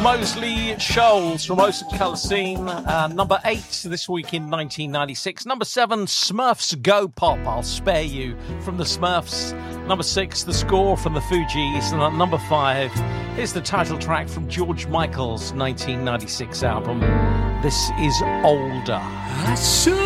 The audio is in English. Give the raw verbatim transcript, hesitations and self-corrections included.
Mosley Shoals from Ocean Colour Scene. Uh, number eight this week in nineteen ninety-six. Number seven, Smurfs Go Pop, I'll Spare You from the Smurfs. Number six, The Score from the Fugees. And at number five, here's the title track from George Michael's nineteen ninety-six album. This is Older. I should